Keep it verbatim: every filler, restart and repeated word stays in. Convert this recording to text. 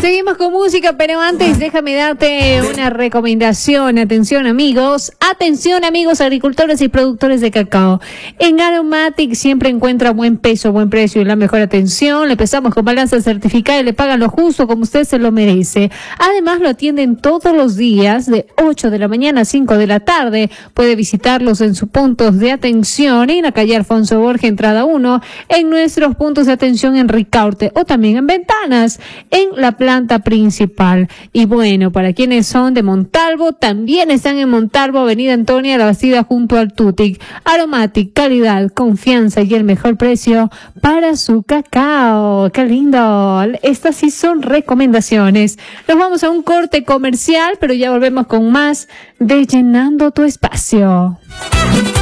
Seguimos con música, pero antes déjame darte una recomendación. Atención amigos, atención amigos agricultores y productores de cacao. En Aromatic siempre encuentra buen peso, buen precio y la mejor atención. Le empezamos con balanza certificada y le pagan lo justo como usted se lo merece. Además lo atienden todos los días de ocho de la mañana a cinco de la tarde. Puede visitarlos en sus puntos de atención en la calle Alfonso Borges, entrada uno, en nuestros puntos de atención en Ricaurte o también en Ventanas, en la planta principal. Y bueno, para quienes son de Montalvo, también están en Montalvo, avenida Antonia La Bastida junto al Tutic. Aromatic, calidad, confianza y el mejor precio para su cacao. ¡Qué lindo! Estas sí son recomendaciones. Nos vamos a un corte comercial, pero ya volvemos con más de Llenando tu Espacio.